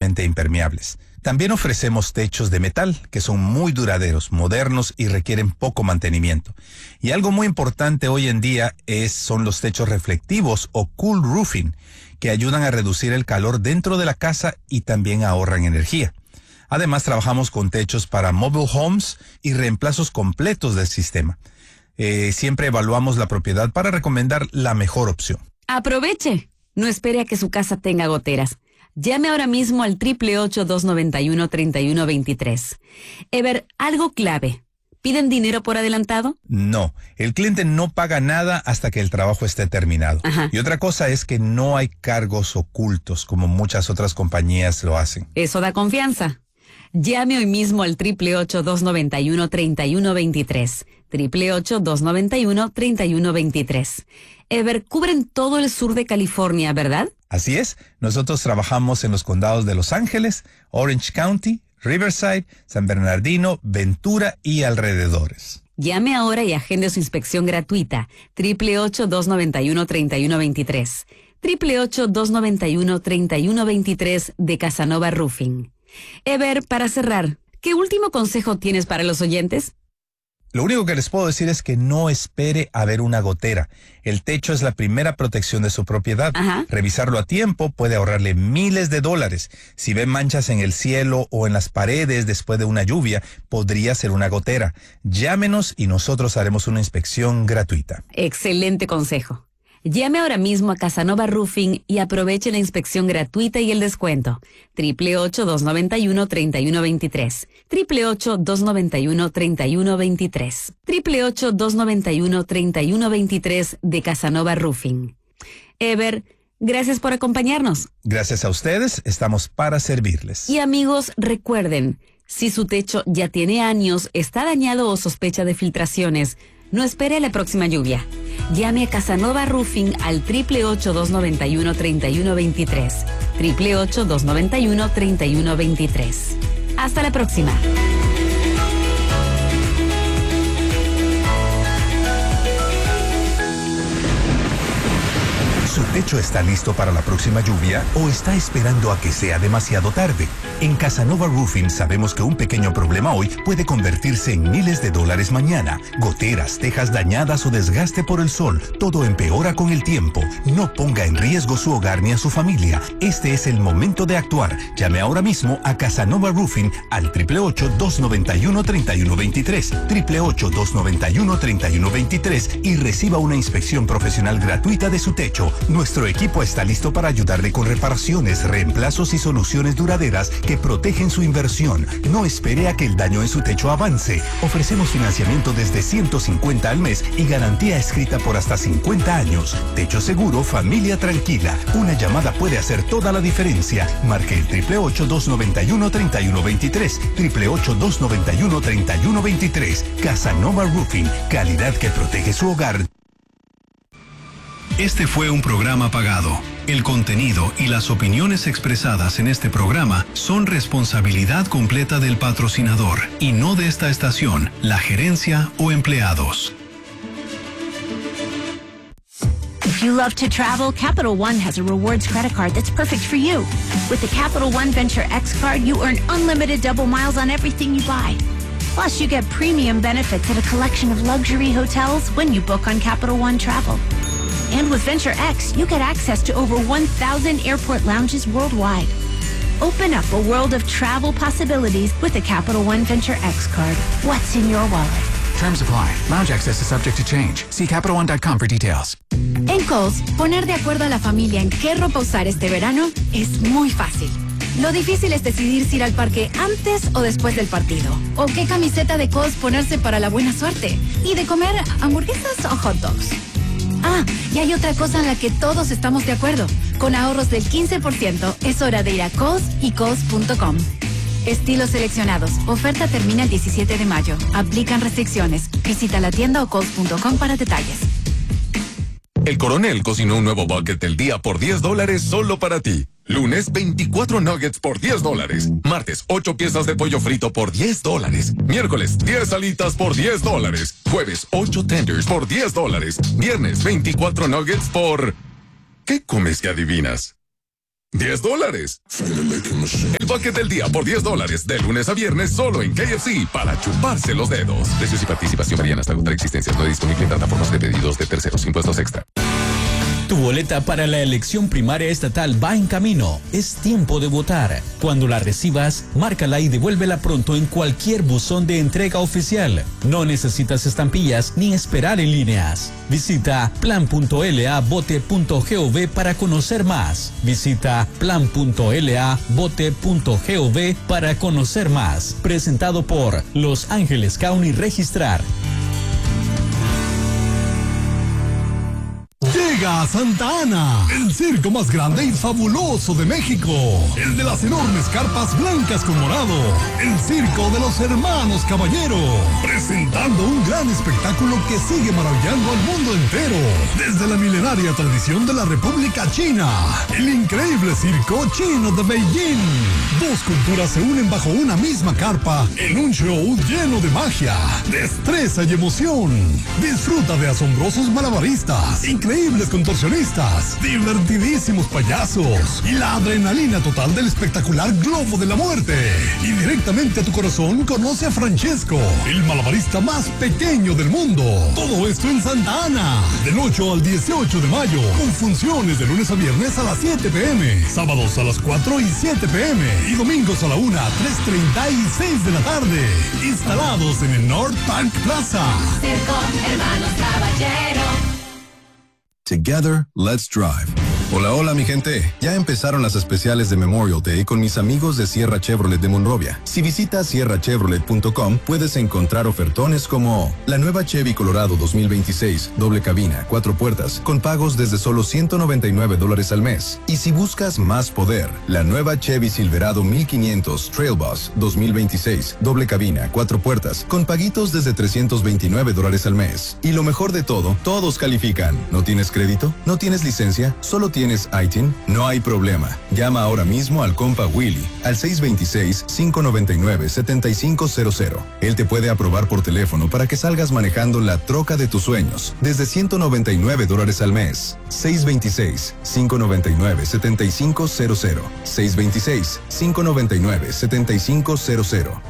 100% impermeables. También ofrecemos techos de metal, que son muy duraderos, modernos y requieren poco mantenimiento. Y algo muy importante hoy en día son los techos reflectivos o cool roofing, que ayudan a reducir el calor dentro de la casa y también ahorran energía. Además, trabajamos con techos para mobile homes y reemplazos completos del sistema. Siempre evaluamos la propiedad para recomendar la mejor opción. Aproveche. No espere a que su casa tenga goteras. Llame ahora mismo al 888-291-3123. Ever, algo clave. ¿Piden dinero por adelantado? No, el cliente no paga nada hasta que el trabajo esté terminado. Ajá. Y otra cosa es que no hay cargos ocultos como muchas otras compañías lo hacen. Eso da confianza. Llame hoy mismo al 888-291-3123. 888-291-3123. Ever, cubren todo el sur de California, ¿verdad? Así es, nosotros trabajamos en los condados de Los Ángeles, Orange County, Riverside, San Bernardino, Ventura y alrededores. Llame ahora y agende su inspección gratuita. 888-291-3123. 888-291-3123 de Casanova Roofing. Ever, para cerrar, ¿qué último consejo tienes para los oyentes? Lo único que les puedo decir es que no espere a ver una gotera. El techo es la primera protección de su propiedad. Ajá. Revisarlo a tiempo puede ahorrarle miles de dólares. Si ve manchas en el cielo o en las paredes después de una lluvia, podría ser una gotera. Llámenos y nosotros haremos una inspección gratuita. Excelente consejo. Llame ahora mismo a Casanova Roofing y aproveche la inspección gratuita y el descuento. 888-291-3123. 888-291-3123. 888-291-3123 de Casanova Roofing. Ever, gracias por acompañarnos. Gracias a ustedes, estamos para servirles. Y amigos, recuerden, si su techo ya tiene años, está dañado o sospecha de filtraciones, no espere la próxima lluvia. Llame a Casanova Roofing al 888-291-3123. 888-291-3123. Hasta la próxima. ¿Su techo está listo para la próxima lluvia o está esperando a que sea demasiado tarde? En Casanova Roofing sabemos que un pequeño problema hoy puede convertirse en miles de dólares mañana. Goteras, tejas dañadas o desgaste por el sol, todo empeora con el tiempo. No ponga en riesgo su hogar ni a su familia. Este es el momento de actuar. Llame ahora mismo a Casanova Roofing al 888-291-3123. 888-291-3123 y reciba una inspección profesional gratuita de su techo. Nuestro equipo está listo para ayudarle con reparaciones, reemplazos y soluciones duraderas que protegen su inversión. No espere a que el daño en su techo avance. Ofrecemos financiamiento desde $150 al mes y garantía escrita por hasta 50 años. Techo seguro, familia tranquila. Una llamada puede hacer toda la diferencia. Marque el 888-291-3123. 888-291-3123. Casanova Roofing. Calidad que protege su hogar. Este fue un programa pagado. El contenido y las opiniones expresadas en este programa son responsabilidad completa del patrocinador y no de esta estación, la gerencia o empleados. If you love to travel, Capital One has a rewards credit card that's perfect for you. With the Capital One Venture X card, you earn unlimited double miles on everything you buy. Plus, you get premium benefits at a collection of luxury hotels when you book on Capital One Travel. And with Venture X, you get access to over 1,000 airport lounges worldwide. Open up a world of travel possibilities with the Capital One Venture X card. What's in your wallet? Terms apply. Lounge access is subject to change. See CapitalOne.com for details. En Kohl's, poner de acuerdo a la familia en qué ropa usar este verano es muy fácil. Lo difícil es decidir si ir al parque antes o después del partido. O qué camiseta de Kohl's ponerse para la buena suerte. Y de comer hamburguesas o hot dogs. Ah, y hay otra cosa en la que todos estamos de acuerdo. Con ahorros del 15%, es hora de ir a Kohl's y Kohl's.com. Estilos seleccionados. Oferta termina el 17 de mayo. Aplican restricciones. Visita la tienda o Kohl's.com para detalles. El Coronel cocinó un nuevo bucket del día por $10 solo para ti. Lunes, 24 nuggets por $10. Martes, 8 piezas de pollo frito por $10. Miércoles, 10 alitas por $10. Jueves, 8 tenders por $10. Viernes, 24 nuggets por... ¿Qué comes que adivinas? $10. El bucket del día por $10, de lunes a viernes, solo en KFC, para chuparse los dedos. Precios y participación varían hasta agotar existencias. No disponible en plataformas de pedidos de terceros, impuestos extra. Tu boleta para la elección primaria estatal va en camino. Es tiempo de votar. Cuando la recibas, márcala y devuélvela pronto en cualquier buzón de entrega oficial. No necesitas estampillas ni esperar en líneas. Visita plan.lavote.gov para conocer más. Visita plan.lavote.gov para conocer más. Presentado por Los Ángeles County Registrar. Llega a Santa Ana, el circo más grande y fabuloso de México. El de las enormes carpas blancas con morado. El circo de los hermanos Caballero. Presentando un gran espectáculo que sigue maravillando al mundo entero. Desde la milenaria tradición de la República China. El increíble circo chino de Beijing. Dos culturas se unen bajo una misma carpa en un show lleno de magia, destreza y emoción. Disfruta de asombrosos malabaristas, increíbles contorsionistas, divertidísimos payasos y la adrenalina total del espectacular Globo de la Muerte. Y directamente a tu corazón conoce a Francesco, el malabarista más pequeño del mundo. Todo esto en Santa Ana, del 8 al 18 de mayo, con funciones de lunes a viernes a las 7 p.m., sábados a las 4 y 7 p.m. y domingos a la 1, 3:30 y 6 de la tarde. Instalados en el North Park Plaza. Circo Hermanos Caballero. Together, let's drive. Hola, hola mi gente. Ya empezaron las especiales de Memorial Day con mis amigos de Sierra Chevrolet de Monrovia. Si visitas sierrachevrolet.com puedes encontrar ofertones como la nueva Chevy Colorado 2026, doble cabina, 4 puertas, con pagos desde solo $199 al mes. Y si buscas más poder, la nueva Chevy Silverado 1500 Trail Boss 2026, doble cabina, 4 puertas, con paguitos desde $329 al mes. Y lo mejor de todo, todos califican. ¿No tienes crédito? ¿No tienes licencia? ¿Solo tienes ITIN? No hay problema. Llama ahora mismo al compa Willy al 626-599-7500. Él te puede aprobar por teléfono para que salgas manejando la troca de tus sueños desde $199 al mes. 626-599-7500. 626-599-7500.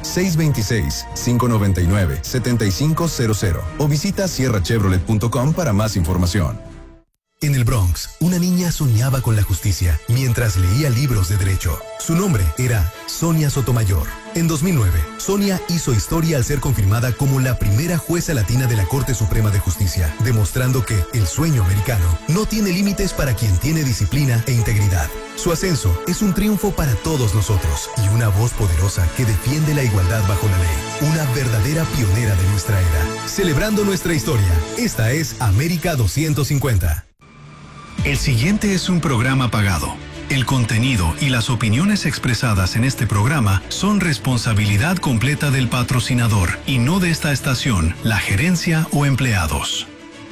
626-599-7500. O visita sierrachevrolet.com para más información. En el Bronx, una niña soñaba con la justicia mientras leía libros de derecho. Su nombre era Sonia Sotomayor. En 2009, Sonia hizo historia al ser confirmada como la primera jueza latina de la Corte Suprema de Justicia, demostrando que el sueño americano no tiene límites para quien tiene disciplina e integridad. Su ascenso es un triunfo para todos nosotros y una voz poderosa que defiende la igualdad bajo la ley. Una verdadera pionera de nuestra era. Celebrando nuestra historia, esta es América 250. El siguiente es un programa pagado. El contenido y las opiniones expresadas en este programa son responsabilidad completa del patrocinador y no de esta estación, la gerencia o empleados.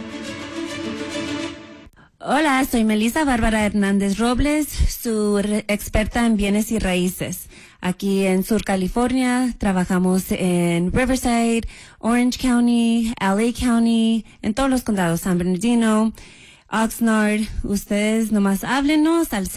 Hola, soy Melissa Bárbara Hernández Robles, su experta en bienes y raíces. Aquí en Sur California trabajamos en Riverside, Orange County, LA County, en todos los condados, San Bernardino, Oxnard. Ustedes nomás háblenos al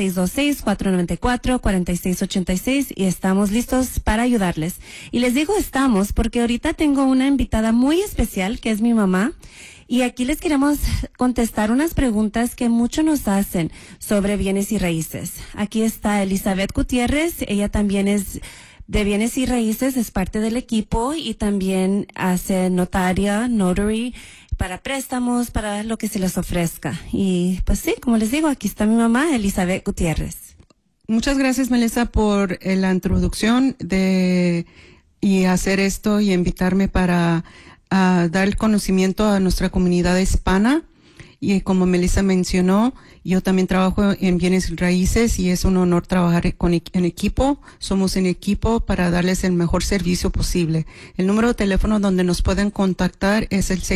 626-494-4686 y estamos listos para ayudarles. Y les digo estamos porque ahorita tengo una invitada muy especial que es mi mamá. Y aquí les queremos contestar unas preguntas que muchos nos hacen sobre bienes y raíces. Aquí está Elizabeth Gutiérrez, ella también es de bienes y raíces, es parte del equipo y también hace notary, para préstamos, para lo que se les ofrezca. Y pues sí, como les digo, aquí está mi mamá, Elizabeth Gutiérrez. Muchas gracias, Melissa, por la introducción y hacer esto y invitarme para dar el conocimiento a nuestra comunidad hispana. Y como Melissa mencionó, yo también trabajo en bienes raíces y es un honor trabajar en equipo. Somos en equipo para darles el mejor servicio posible. El número de teléfono donde nos pueden contactar es el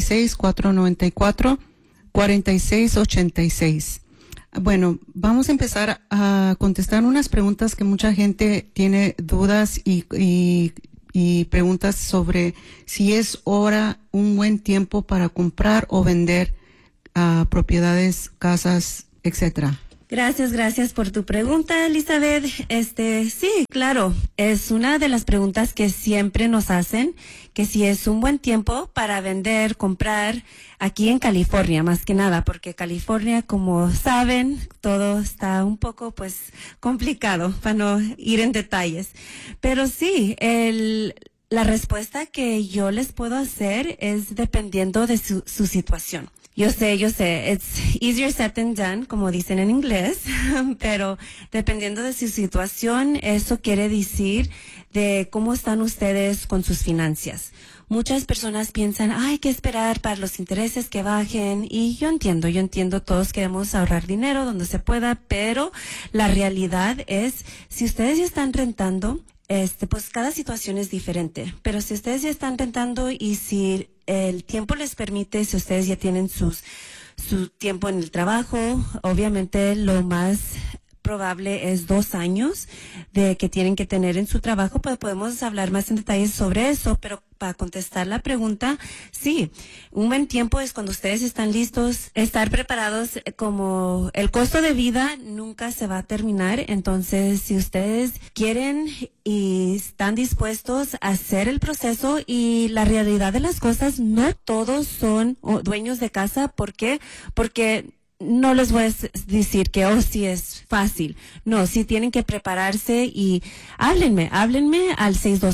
626-494-4686. Bueno, vamos a empezar a contestar unas preguntas que mucha gente tiene dudas y preguntas sobre si es ahora un buen tiempo para comprar o vender propiedades, casas, etcétera. Gracias por tu pregunta, Elizabeth. Sí, claro, es una de las preguntas que siempre nos hacen, que si es un buen tiempo para vender, comprar aquí en California, más que nada, porque California, como saben, todo está un poco, complicado, para no ir en detalles. Pero sí, la respuesta que yo les puedo hacer es dependiendo de su situación. Yo sé, it's easier said than done, como dicen en inglés, pero dependiendo de su situación, eso quiere decir de cómo están ustedes con sus finanzas. Muchas personas piensan, hay que esperar para los intereses que bajen, y yo entiendo, todos queremos ahorrar dinero donde se pueda, pero la realidad es, si ustedes ya están rentando, cada situación es diferente, pero si ustedes ya están rentando y si el tiempo les permite, si ustedes ya tienen su tiempo en el trabajo, obviamente lo más probable es 2 años de que tienen que tener en su trabajo, pues podemos hablar más en detalles sobre eso, pero para contestar la pregunta, sí, un buen tiempo es cuando ustedes están listos, estar preparados, como el costo de vida nunca se va a terminar, entonces si ustedes quieren y están dispuestos a hacer el proceso, y la realidad de las cosas, no todos son dueños de casa. ¿Por qué? Porque no les voy a decir que, sí es fácil. No, sí tienen que prepararse, y háblenme al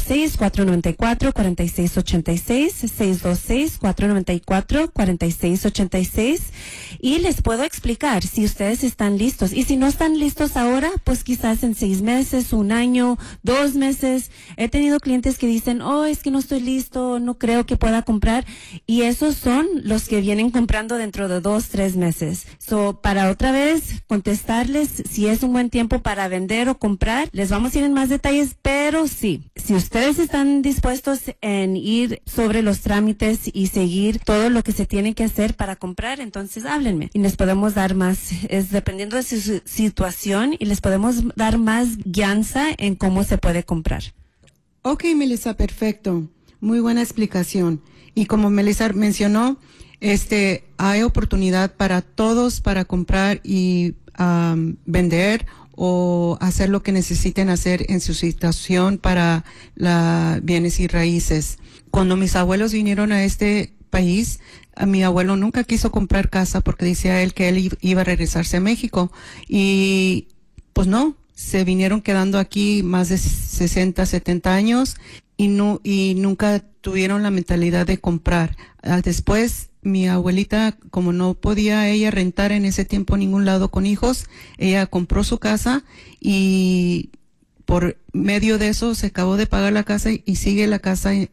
626-494-4686, 626-494-4686, y les puedo explicar si ustedes están listos. Y si no están listos ahora, pues quizás en 6 meses, 1 año, 2 meses. He tenido clientes que dicen, es que no estoy listo, no creo que pueda comprar, y esos son los que vienen comprando dentro de 2, 3 meses. Para otra vez contestarles si es un buen tiempo para vender o comprar, les vamos a ir en más detalles, pero sí, si ustedes están dispuestos en ir sobre los trámites y seguir todo lo que se tiene que hacer para comprar, entonces háblenme y les podemos dar más, es dependiendo de su situación, y les podemos dar más guianza en cómo se puede comprar. Ok, Melissa, perfecto. Muy buena explicación. Y como Melissa mencionó, hay oportunidad para todos para comprar y vender o hacer lo que necesiten hacer en su situación para bienes y raíces. Cuando mis abuelos vinieron a este país, a mi abuelo nunca quiso comprar casa porque decía él que él iba a regresarse a México, y pues no, se vinieron quedando aquí más de 60, 70 años y nunca tuvieron la mentalidad de comprar. Después, mi abuelita, como no podía ella rentar en ese tiempo en ningún lado con hijos, ella compró su casa, y por medio de eso se acabó de pagar la casa y sigue la casa allí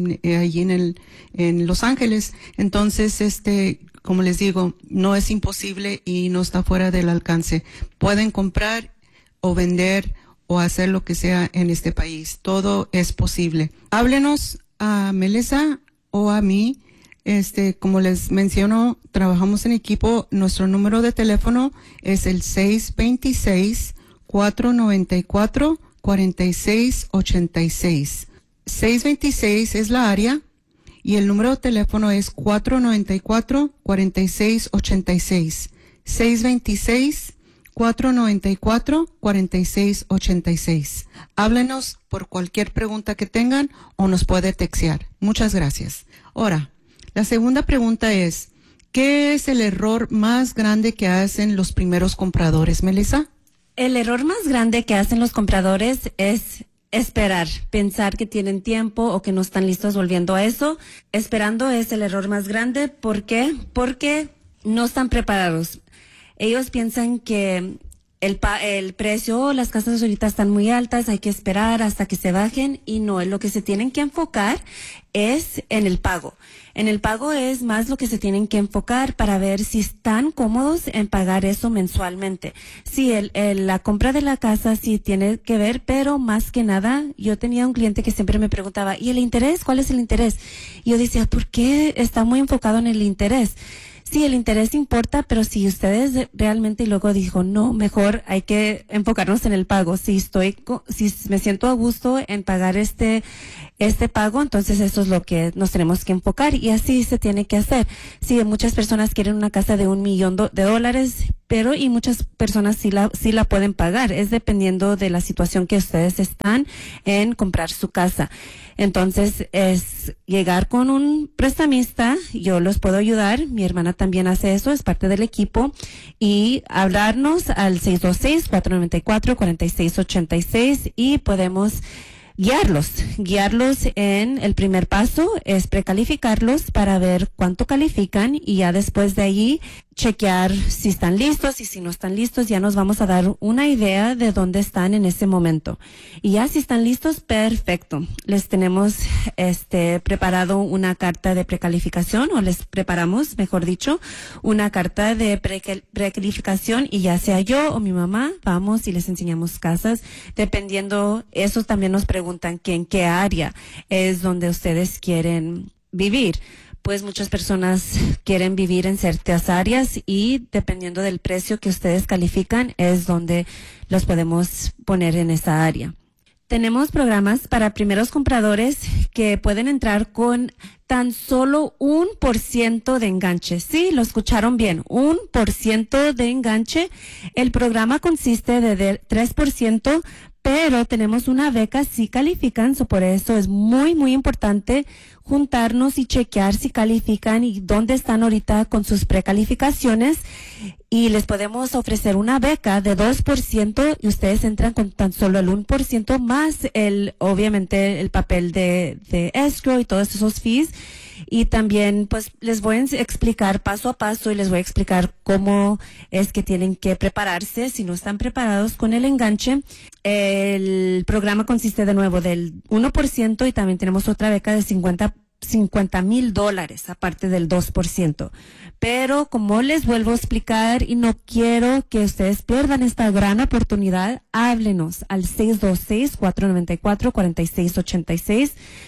en Los Ángeles. Entonces, como les digo, no es imposible y no está fuera del alcance. Pueden comprar o vender o hacer lo que sea en este país. Todo es posible. Háblenos a Melissa o a mí. Como les menciono, trabajamos en equipo. Nuestro número de teléfono es el 626-494-4686. 626 es la área y el número de teléfono es 494-4686. 626-494-4686. Háblenos por cualquier pregunta que tengan o nos puede textear. Muchas gracias. Ahora, la segunda pregunta es, ¿qué es el error más grande que hacen los primeros compradores, Melissa? El error más grande que hacen los compradores es esperar, pensar que tienen tiempo o que no están listos. Volviendo a eso, esperando es el error más grande. ¿Por qué? Porque no están preparados. Ellos piensan que el precio, las casas ahorita están muy altas, hay que esperar hasta que se bajen, y no, en lo que se tienen que enfocar es en el pago. En el pago es más lo que se tienen que enfocar para ver si están cómodos en pagar eso mensualmente. Sí, la compra de la casa sí tiene que ver, pero más que nada, yo tenía un cliente que siempre me preguntaba, ¿y el interés? ¿Cuál es el interés? Y yo decía, ¿por qué está muy enfocado en el interés? Sí, el interés importa, pero si ustedes realmente, y luego dijo, no, mejor hay que enfocarnos en el pago. Si me siento a gusto en pagar este pago, entonces eso es lo que nos tenemos que enfocar, y así se tiene que hacer. Sí, muchas personas quieren una casa de $1 millón, pero y muchas personas sí la pueden pagar. Es dependiendo de la situación que ustedes están en comprar su casa. Entonces, es llegar con un prestamista, yo los puedo ayudar, mi hermana también hace eso, es parte del equipo, y hablarnos al 626-494-4686 y podemos guiarlos en el primer paso, es precalificarlos para ver cuánto califican y ya después de ahí chequear si están listos y si no están listos, ya nos vamos a dar una idea de dónde están en ese momento. Y ya si están listos, perfecto. Les tenemos preparado una carta de precalificación, o les preparamos, mejor dicho, una carta de precalificación, y ya sea yo o mi mamá, vamos y les enseñamos casas, dependiendo, eso también nos preguntan que en qué área es donde ustedes quieren vivir. Pues muchas personas quieren vivir en ciertas áreas y dependiendo del precio que ustedes califican es donde los podemos poner en esa área. Tenemos programas para primeros compradores que pueden entrar con tan solo 1% de enganche. Sí, lo escucharon bien, 1% de enganche. El programa consiste de 3%, pero tenemos una beca si califican, por eso es muy, muy importante juntarnos y chequear si califican y dónde están ahorita con sus precalificaciones, y les podemos ofrecer una beca de 2% y ustedes entran con tan solo el 1% más obviamente el papel de escrow y todos esos fees. Y también pues les voy a explicar paso a paso y les voy a explicar cómo es que tienen que prepararse si no están preparados con el enganche. El programa consiste de nuevo del 1% y también tenemos otra beca de $50,000 aparte del 2%. Pero como les vuelvo a explicar y no quiero que ustedes pierdan esta gran oportunidad, háblenos al 626-494-4686,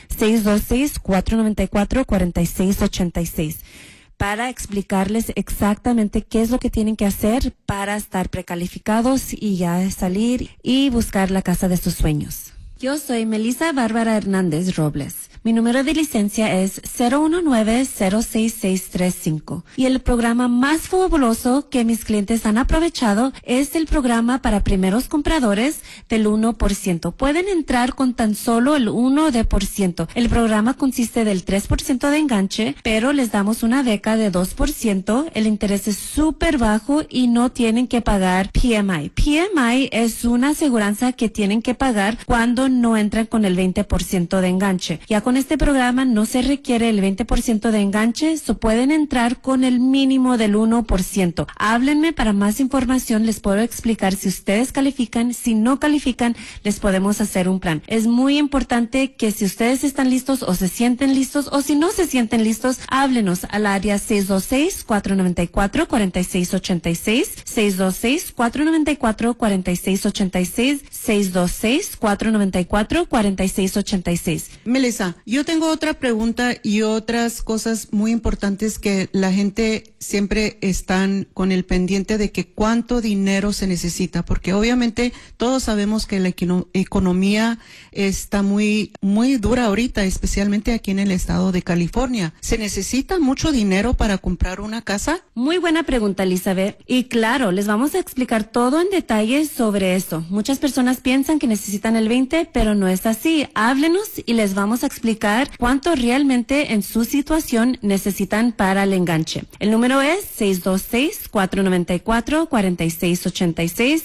626-494-4686 para explicarles exactamente qué es lo que tienen que hacer para estar precalificados y ya salir y buscar la casa de sus sueños. Yo soy Melissa Bárbara Hernández Robles. Mi número de licencia es 019-06635. Y el programa más fabuloso que mis clientes han aprovechado es el programa para primeros compradores del 1%. Pueden entrar con tan solo el 1%. El programa consiste del 3% de enganche, pero les damos una beca de 2%. El interés es súper bajo y no tienen que pagar PMI. PMI es una aseguranza que tienen que pagar cuando no entran con el 20% de enganche. Ya con este programa no se requiere el 20% de enganche, pueden entrar con el mínimo del 1%. Háblenme para más información, les puedo explicar si ustedes califican, si no califican, les podemos hacer un plan. Es muy importante que si ustedes están listos o se sienten listos o si no se sienten listos, háblenos al área 626-494-4686, 626-494-4686, 626-494-4686. Melissa, yo tengo otra pregunta y otras cosas muy importantes que la gente siempre están con el pendiente de que cuánto dinero se necesita, porque obviamente todos sabemos que la economía está muy, muy dura ahorita, especialmente aquí en el estado de California. ¿Se necesita mucho dinero para comprar una casa? Muy buena pregunta, Elizabeth. Y claro, les vamos a explicar todo en detalle sobre eso. Muchas personas piensan que necesitan el 20, pero no es así. Háblenos y les vamos a explicar cuánto realmente en su situación necesitan para el enganche. El número es 626-494-4686,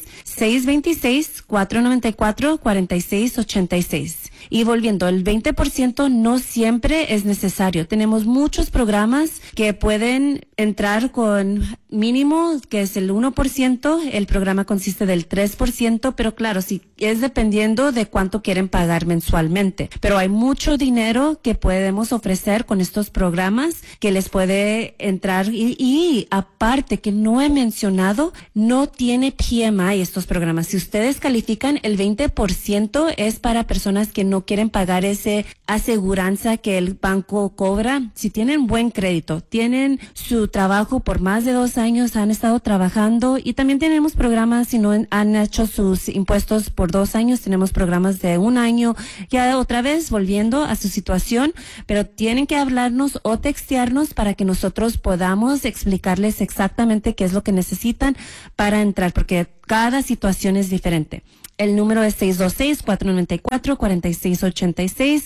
626-494-4686. Y volviendo, el 20% no siempre es necesario. Tenemos muchos programas que pueden entrar con mínimo, que es el 1%. El programa consiste del 3%, pero claro, sí, es dependiendo de cuánto quieren pagar mensualmente. Pero hay mucho dinero que podemos ofrecer con estos programas que les puede entrar. Y aparte, que no he mencionado, no tiene PMI estos programas. Si ustedes califican, el 20% es para personas que no quieren pagar ese aseguranza que el banco cobra. Si tienen buen crédito, tienen su trabajo por más de 2 años, han estado trabajando, y también tenemos programas, si no han hecho sus impuestos por 2 años, tenemos programas de 1 año, ya otra vez volviendo a su situación, pero tienen que hablarnos o textearnos para que nosotros podamos explicarles exactamente qué es lo que necesitan para entrar, porque cada situación es diferente. El número es 626-494-4686,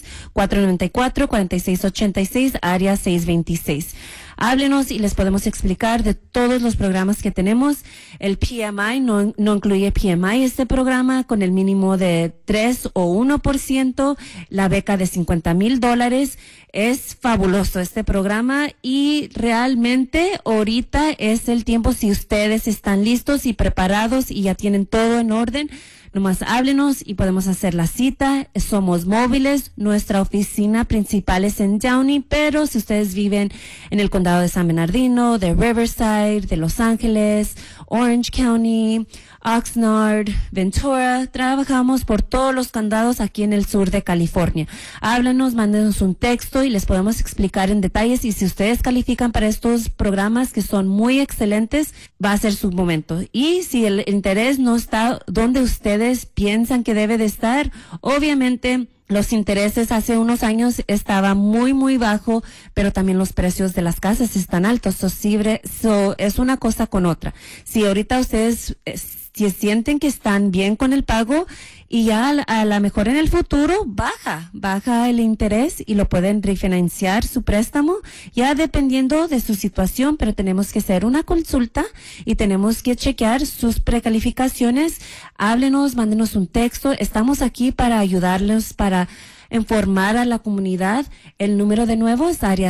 494-4686, área 626. Háblenos y les podemos explicar de todos los programas que tenemos. El PMI no incluye PMI este programa, con el mínimo de 3 o 1%, la beca de $50,000. Es fabuloso este programa, y realmente ahorita es el tiempo, si ustedes están listos y preparados y ya tienen todo en orden. Nomás háblenos y podemos hacer la cita. Somos móviles. Nuestra oficina principal es en Downey, pero si ustedes viven en el condado de San Bernardino, de Riverside, de Los Ángeles, Orange County, Oxnard, Ventura, trabajamos por todos los condados aquí en el sur de California. Háblanos, mándenos un texto y les podemos explicar en detalles, y si ustedes califican para estos programas que son muy excelentes, va a ser su momento. Y si el interés no está donde ustedes piensan que debe de estar, obviamente los intereses hace unos años estaba muy bajo, pero también los precios de las casas están altos. Es una cosa con otra. Si ahorita ustedes si sienten que están bien con el pago, y ya a lo mejor en el futuro baja el interés y lo pueden refinanciar su préstamo, ya dependiendo de su situación, pero tenemos que hacer una consulta y tenemos que chequear sus precalificaciones. Háblenos, mándenos un texto. Estamos aquí para ayudarlos, para informar a la comunidad. El número de nuevo es área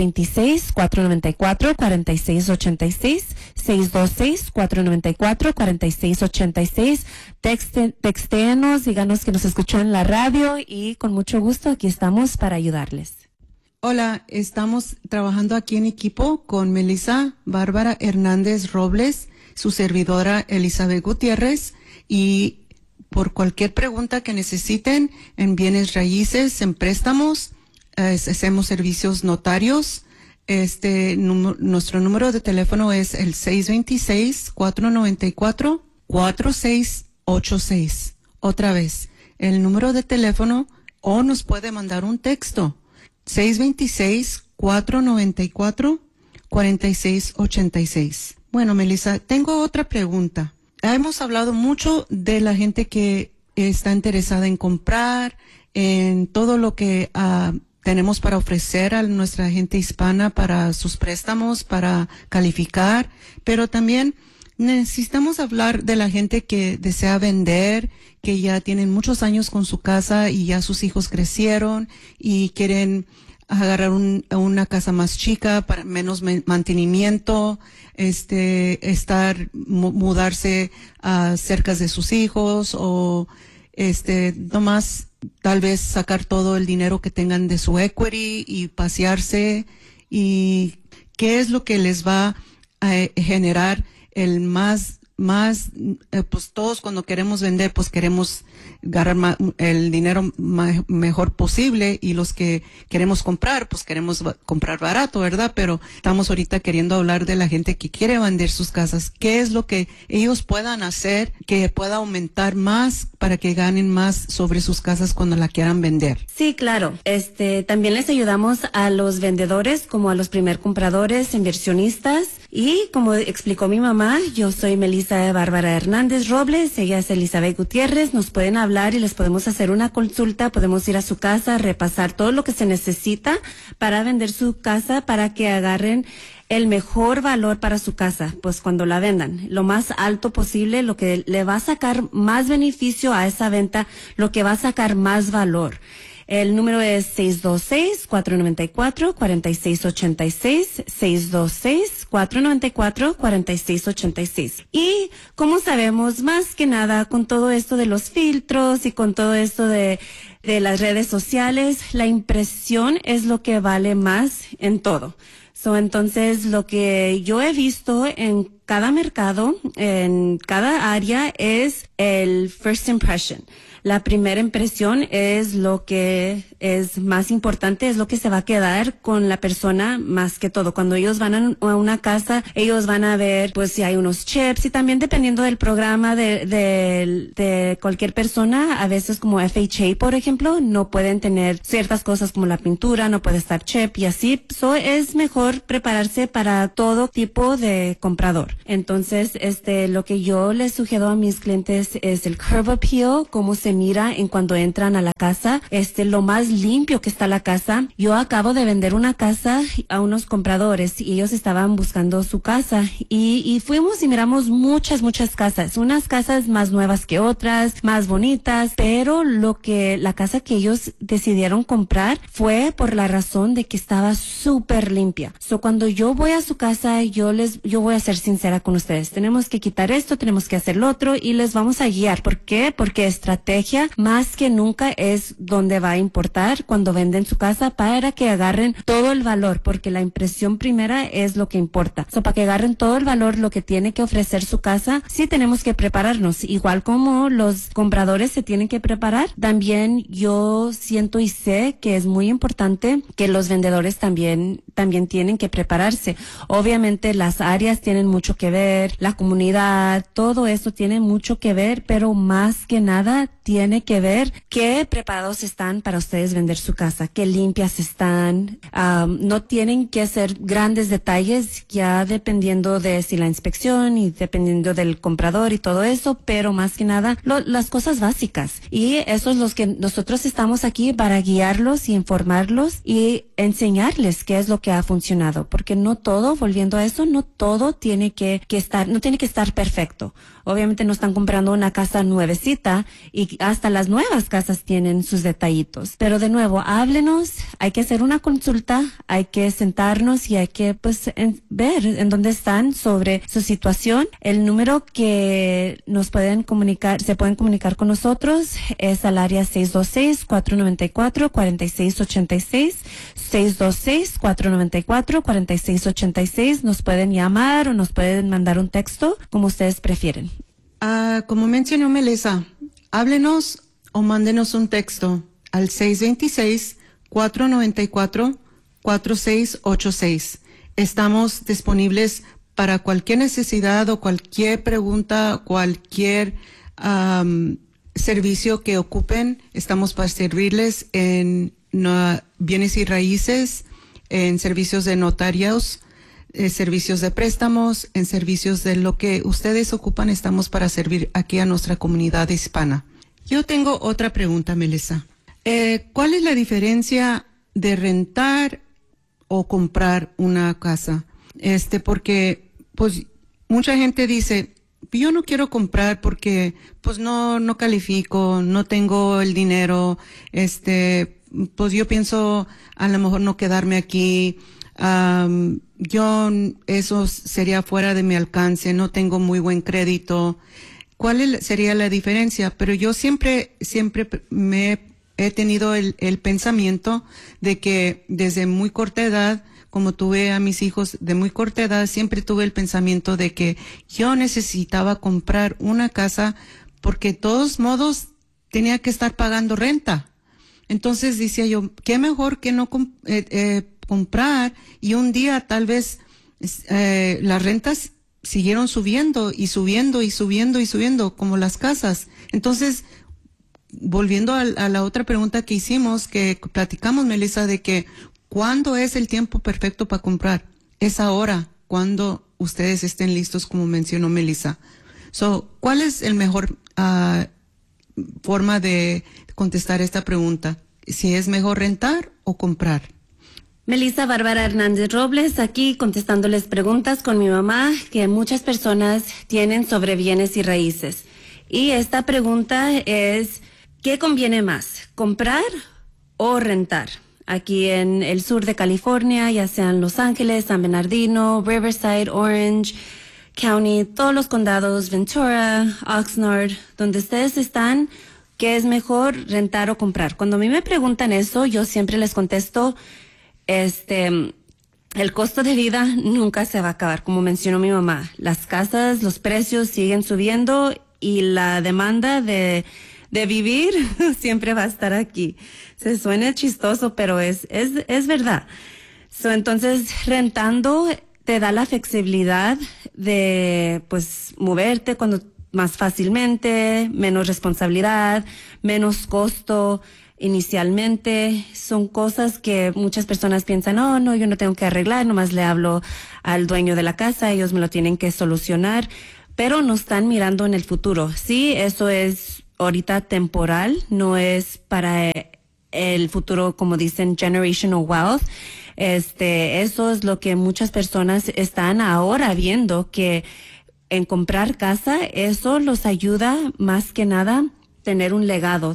626-494-4686, 626-494-4686. Textéenos, díganos que nos escuchó en la radio, y con mucho gusto aquí estamos para ayudarles. Hola, estamos trabajando aquí en equipo con Melissa Bárbara Hernández Robles, su servidora Elizabeth Gutiérrez, y por cualquier pregunta que necesiten en bienes raíces, en préstamos, hacemos servicios notarios. Nuestro número de teléfono es el 626-494-4686. Otra vez, el número de teléfono, o nos puede mandar un texto. 626-494-4686. Bueno, Melissa, tengo otra pregunta. Hemos hablado mucho de la gente que está interesada en comprar, en todo lo que tenemos para ofrecer a nuestra gente hispana para sus préstamos, para calificar, pero también necesitamos hablar de la gente que desea vender, que ya tienen muchos años con su casa y ya sus hijos crecieron y quieren agarrar una casa más chica para menos mantenimiento, mudarse cerca de sus hijos, o nomás tal vez sacar todo el dinero que tengan de su equity y pasearse. Y qué es lo que les va a generar el más pues todos cuando queremos vender, pues queremos ganar el dinero mejor posible, y los que queremos comprar, pues queremos comprar barato, ¿verdad? Pero estamos ahorita queriendo hablar de la gente que quiere vender sus casas. ¿Qué es lo que ellos puedan hacer que pueda aumentar más para que ganen más sobre sus casas cuando la quieran vender? Sí, claro. También les ayudamos a los vendedores como a los primer compradores, inversionistas, y como explicó mi mamá, yo soy Melissa Bárbara Hernández Robles, ella es Elizabeth Gutiérrez. Nos pueden hablar y les podemos hacer una consulta, podemos ir a su casa, repasar todo lo que se necesita para vender su casa, para que agarren el mejor valor para su casa, pues cuando la vendan, lo más alto posible, lo que le va a sacar más beneficio a esa venta, lo que va a sacar más valor. El número es 626-494-4686, 626-494-4686. Y como sabemos, más que nada, con todo esto de los filtros y con todo esto de las redes sociales, la impresión es lo que vale más en todo. Entonces, lo que yo he visto en cada mercado, en cada área, es el first impression. La primera impresión es lo que es más importante, es lo que se va a quedar con la persona más que todo. Cuando ellos van a una casa, ellos van a ver pues si hay unos chips, y también dependiendo del programa de cualquier persona, a veces como FHA, por ejemplo, no pueden tener ciertas cosas como la pintura, no puede estar chip y así. Es mejor prepararse para todo tipo de comprador. Entonces, lo que yo les sugiero a mis clientes es el curb appeal, cómo se mira en cuando entran a la casa, lo más limpio que está la casa. Yo acabo de vender una casa a unos compradores y ellos estaban buscando su casa y fuimos y miramos muchas casas, unas casas más nuevas que otras, más bonitas, pero la casa que ellos decidieron comprar fue por la razón de que estaba súper limpia. Cuando yo voy a su casa, yo voy a ser sincera con ustedes. Tenemos que quitar esto, tenemos que hacer lo otro y les vamos a guiar. ¿Por qué? Porque estrategia más que nunca es donde va a importar cuando venden su casa, para que agarren todo el valor, porque la impresión primera es lo que importa. Para que agarren todo el valor, lo que tiene que ofrecer su casa, sí tenemos que prepararnos. Igual como los compradores se tienen que preparar, también yo siento y sé que es muy importante que los vendedores también tienen que prepararse. Obviamente las áreas tienen mucho que ver, la comunidad, todo eso tiene mucho que ver, pero más que nada tiene que ver qué preparados están para ustedes vender su casa, qué limpias están. No tienen que ser grandes detalles, ya dependiendo de si la inspección y dependiendo del comprador y todo eso, pero más que nada las cosas básicas. Y eso es los que nosotros estamos aquí para guiarlos y informarlos y enseñarles qué es lo que ha funcionado, porque no todo, volviendo a eso, no todo tiene que estar perfecto. Obviamente no están comprando una casa nuevecita y hasta las nuevas casas tienen sus detallitos. Pero de nuevo, háblenos, hay que hacer una consulta, hay que sentarnos y hay que ver en dónde están sobre su situación. El número que se pueden comunicar con nosotros es al área 626-494-4686, 626-494-4686. Nos pueden llamar o nos pueden mandar un texto, como ustedes prefieren. Como mencionó Melissa, háblenos o mándenos un texto al 626-494-4686. Estamos disponibles para cualquier necesidad o cualquier pregunta, cualquier servicio que ocupen. Estamos para servirles en bienes y raíces, en servicios de notarios, servicios de préstamos, en servicios de lo que ustedes ocupan. Estamos para servir aquí a nuestra comunidad hispana. Yo tengo otra pregunta, Melissa. ¿Cuál es la diferencia de rentar o comprar una casa? Porque pues mucha gente dice, yo no quiero comprar porque pues no califico, no tengo el dinero, pues yo pienso a lo mejor no quedarme aquí. Eso sería fuera de mi alcance, no tengo muy buen crédito. ¿Cuál sería la diferencia? Pero yo siempre he tenido el pensamiento de que desde muy corta edad, como tuve a mis hijos de muy corta edad, siempre tuve el pensamiento de que yo necesitaba comprar una casa porque de todos modos tenía que estar pagando renta. Entonces decía yo, qué mejor que no comprar, y un día tal vez las rentas siguieron subiendo y subiendo y subiendo y subiendo como las casas. Entonces, volviendo a la otra pregunta que hicimos, que platicamos, Melissa, de que ¿cuándo es el tiempo perfecto para comprar? Es ahora, cuando ustedes estén listos, como mencionó Melissa. ¿Cuál es el mejor forma de contestar esta pregunta? Si es mejor rentar o comprar. Melissa Bárbara Hernández Robles, aquí contestándoles preguntas con mi mamá que muchas personas tienen sobre bienes y raíces. Y esta pregunta es, ¿qué conviene más, comprar o rentar? Aquí en el sur de California, ya sean Los Ángeles, San Bernardino, Riverside, Orange County, todos los condados, Ventura, Oxnard, donde ustedes están, ¿qué es mejor, rentar o comprar? Cuando a mí me preguntan eso, yo siempre les contesto, el costo de vida nunca se va a acabar, como mencionó mi mamá. Las casas, los precios siguen subiendo y la demanda de de vivir siempre va a estar aquí. Se suena chistoso, pero es verdad. Entonces, rentando te da la flexibilidad de, pues, moverte más fácilmente, menos responsabilidad, menos costo inicialmente. Son cosas que muchas personas piensan, no, yo no tengo que arreglar, nomás le hablo al dueño de la casa, ellos me lo tienen que solucionar, pero no están mirando en el futuro. Sí, eso es ahorita temporal, no es para el futuro, como dicen, generational wealth. Eso es lo que muchas personas están ahora viendo, que en comprar casa, eso los ayuda más que nada tener un legado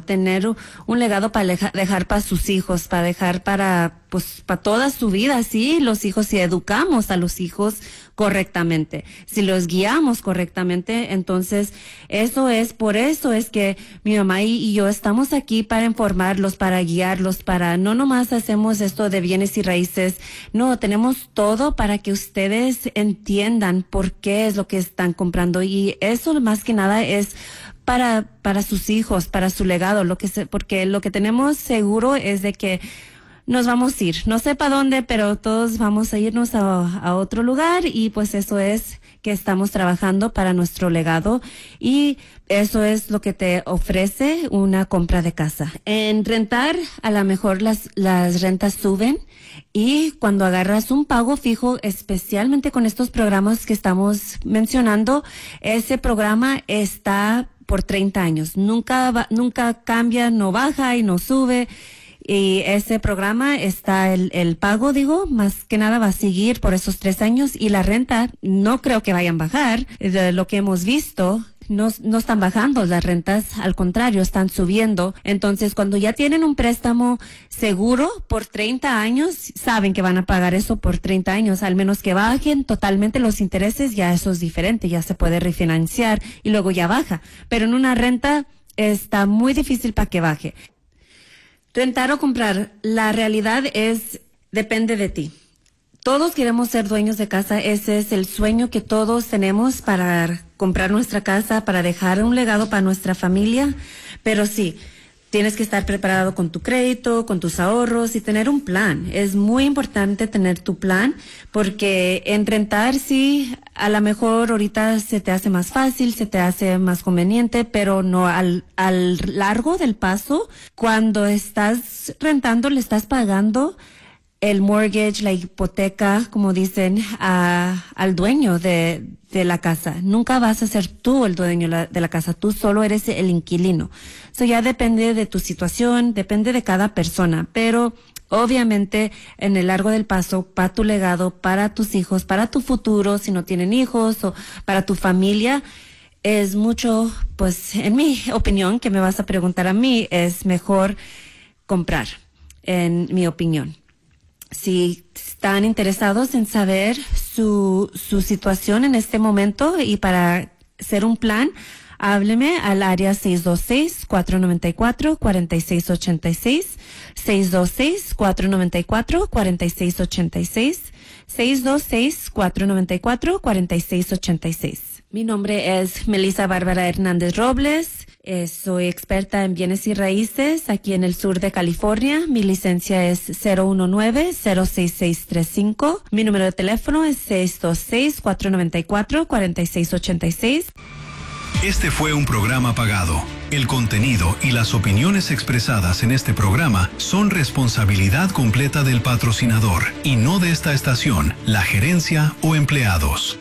para dejar para sus hijos, para dejar para toda su vida. Sí, los hijos, si educamos a los hijos correctamente, si los guiamos correctamente, entonces por eso es que mi mamá y yo estamos aquí para informarlos, para guiarlos, no nomás hacemos esto de bienes y raíces, no, tenemos todo para que ustedes entiendan por qué es lo que están comprando, y eso más que nada es para sus hijos, para su legado, porque lo que tenemos seguro es de que nos vamos a ir, no sé para dónde, pero todos vamos a irnos a otro lugar, y pues eso es que estamos trabajando para nuestro legado, y eso es lo que te ofrece una compra de casa. En rentar, a lo mejor las rentas suben, y cuando agarras un pago fijo, especialmente con estos programas que estamos mencionando, ese programa está por 30 años. Nunca cambia, no baja y no sube. Y ese programa está, el pago, más que nada va a seguir por esos 3 años, y la renta no creo que vayan a bajar. De lo que hemos visto, no están bajando las rentas, al contrario, están subiendo. Entonces, cuando ya tienen un préstamo seguro por 30 años, saben que van a pagar eso por 30 años, al menos que bajen totalmente los intereses, ya eso es diferente, ya se puede refinanciar y luego ya baja. Pero en una renta está muy difícil para que baje. Rentar o comprar, la realidad depende de ti. Todos queremos ser dueños de casa, ese es el sueño que todos tenemos para comprar nuestra casa, para dejar un legado para nuestra familia, pero sí, tienes que estar preparado con tu crédito, con tus ahorros y tener un plan. Es muy importante tener tu plan, porque en rentar sí, a lo mejor ahorita se te hace más fácil, se te hace más conveniente, pero no al largo del paso. Cuando estás rentando, le estás pagando el mortgage, la hipoteca, como dicen, al dueño de la casa. Nunca vas a ser tú el dueño de la casa, tú solo eres el inquilino. Eso ya depende de tu situación, depende de cada persona, pero obviamente en el largo del paso, para tu legado, para tus hijos, para tu futuro, si no tienen hijos, o para tu familia, es mucho, pues en mi opinión, que me vas a preguntar a mí, es mejor comprar, en mi opinión. Si están interesados en saber su situación en este momento y para hacer un plan, hábleme al área 626-494-4686, 626-494-4686, 626-494-4686. Mi nombre es Melissa Bárbara Hernández Robles. Soy experta en bienes y raíces aquí en el sur de California. Mi licencia es 019-06635. Mi número de teléfono es 626-494-4686. Este fue un programa pagado. El contenido y las opiniones expresadas en este programa son responsabilidad completa del patrocinador y no de esta estación, la gerencia o empleados.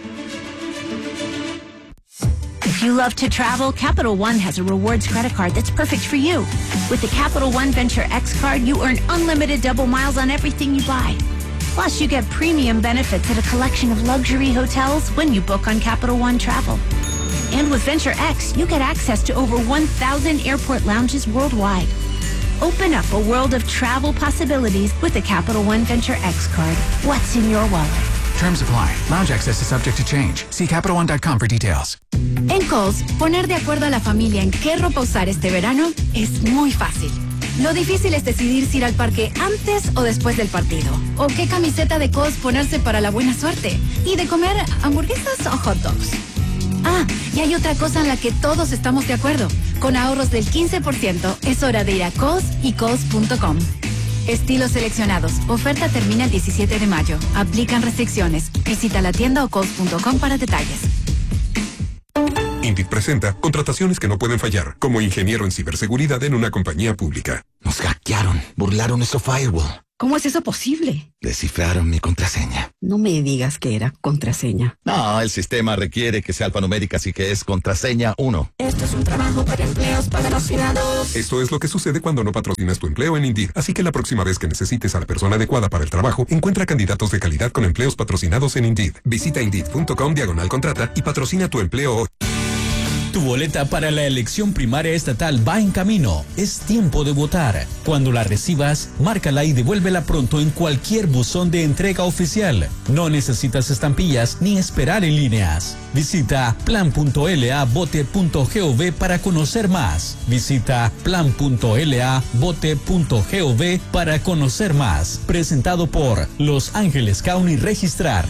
If you love to travel, Capital One has a rewards credit card that's perfect for you. With the Capital One Venture X card, you earn unlimited double miles on everything you buy. Plus, you get premium benefits at a collection of luxury hotels when you book on Capital One Travel. And with Venture X, you get access to over 1,000 airport lounges worldwide. Open up a world of travel possibilities with the Capital One Venture X card. What's in your wallet? Terms apply. Lounge access is subject to change. See CapitalOne.com for details. En Kohl's, poner de acuerdo a la familia en qué ropa usar este verano es muy fácil. Lo difícil es decidir si ir al parque antes o después del partido. O qué camiseta de Kohl's ponerse para la buena suerte. Y de comer hamburguesas o hot dogs. Ah, y hay otra cosa en la que todos estamos de acuerdo. Con ahorros del 15%, es hora de ir a Cos y Cos.com. Estilos seleccionados. Oferta termina el 17 de mayo. Aplican restricciones. Visita la tienda o Cos.com para detalles. Indeed presenta contrataciones que no pueden fallar, como ingeniero en ciberseguridad en una compañía pública. Nos hackearon, burlaron nuestro firewall. ¿Cómo es eso posible? Descifraron mi contraseña. No me digas que era contraseña. No, el sistema requiere que sea alfanumérica, así que es contraseña 1. Esto es un trabajo para empleos patrocinados. Esto es lo que sucede cuando no patrocinas tu empleo en Indeed. Así que la próxima vez que necesites a la persona adecuada para el trabajo, encuentra candidatos de calidad con empleos patrocinados en Indeed. Visita Indeed.com/contrata y patrocina tu empleo hoy. Tu boleta para la elección primaria estatal va en camino. Es tiempo de votar. Cuando la recibas, márcala y devuélvela pronto en cualquier buzón de entrega oficial. No necesitas estampillas ni esperar en líneas. Visita plan.lavote.gov para conocer más. Visita plan.lavote.gov para conocer más. Presentado por Los Ángeles County Registrar.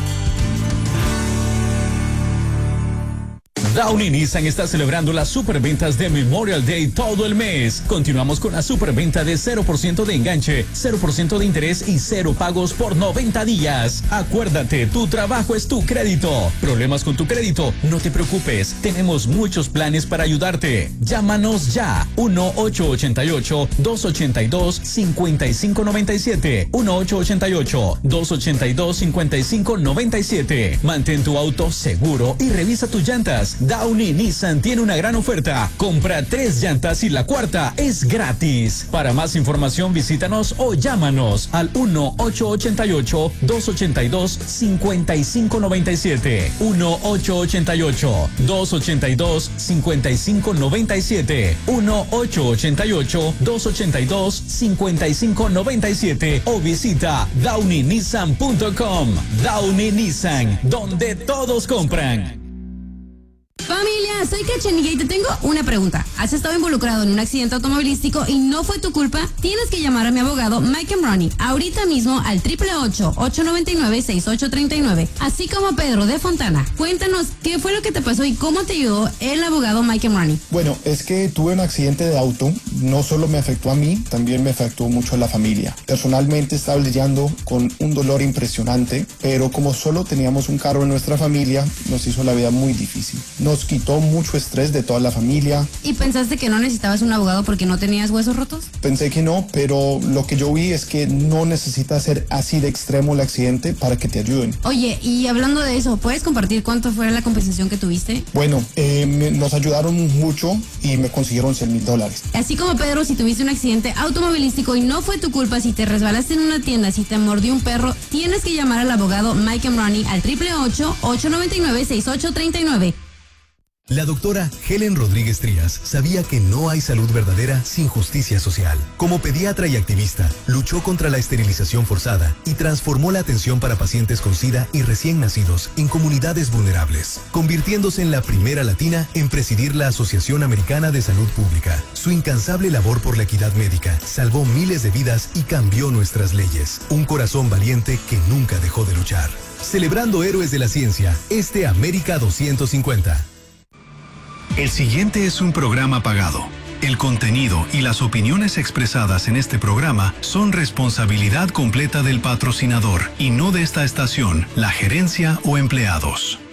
Downey Nissan está celebrando las superventas de Memorial Day todo el mes. Continuamos con la superventa de 0% de enganche, 0% de interés y 0 pagos por 90 días. Acuérdate, tu trabajo es tu crédito. ¿Problemas con tu crédito? No te preocupes, tenemos muchos planes para ayudarte. Llámanos ya, 1-888-282-5597, 1-888-282-5597. Mantén tu auto seguro y revisa tus llantas. Downey Nissan tiene una gran oferta. Compra 3 llantas y la cuarta es gratis. Para más información visítanos o llámanos al 1-888-282-5597. 1-888-282-5597. 1-888-282-5597 o visita downeynissan.com. Downey Nissan, donde todos compran. Familia, soy Cachanilla y te tengo una pregunta. ¿Has estado involucrado en un accidente automovilístico y no fue tu culpa? Tienes que llamar a mi abogado Mike Ronnie ahorita mismo al 888-899-6839, así como Pedro de Fontana. Cuéntanos qué fue lo que te pasó y cómo te ayudó el abogado Mike Ronnie. Bueno, es que tuve un accidente de auto. No solo me afectó a mí, también me afectó mucho a la familia. Personalmente estaba lidiando con un dolor impresionante, pero como solo teníamos un carro en nuestra familia, nos hizo la vida muy difícil. Nos quitó mucho estrés de toda la familia. ¿Y pensaste que no necesitabas un abogado porque no tenías huesos rotos? Pensé que no, pero lo que yo vi es que no necesita ser así de extremo el accidente para que te ayuden. Oye, y hablando de eso, ¿puedes compartir cuánto fue la compensación que tuviste? Bueno, nos ayudaron mucho y me consiguieron $100,000. Así como Pedro, si tuviste un accidente automovilístico y no fue tu culpa, si te resbalaste en una tienda, si te mordió un perro, tienes que llamar al abogado Mike Ronnie al 888-899-6839. La doctora Helen Rodríguez Trías sabía que no hay salud verdadera sin justicia social. Como pediatra y activista, luchó contra la esterilización forzada y transformó la atención para pacientes con SIDA y recién nacidos en comunidades vulnerables, convirtiéndose en la primera latina en presidir la Asociación Americana de Salud Pública. Su incansable labor por la equidad médica salvó miles de vidas y cambió nuestras leyes. Un corazón valiente que nunca dejó de luchar. Celebrando héroes de la ciencia, América 250. El siguiente es un programa pagado. El contenido y las opiniones expresadas en este programa son responsabilidad completa del patrocinador y no de esta estación, la gerencia o empleados.